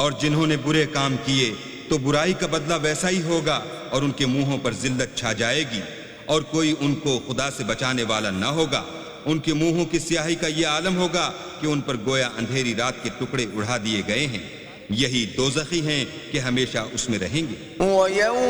और जिन्होंने बुरे काम किए तो बुराई का बदला वैसा ही होगा और उनके मुंहों पर जिल्लत छा जाएगी और कोई उनको खुदा से बचाने वाला न होगा। उनके मुंहों की स्याही का ये आलम होगा कि उन पर गोया अंधेरी रात के टुकड़े उड़ा दिए गए हैं। यही दोज़खी हैं कि हमेशा उसमें रहेंगे।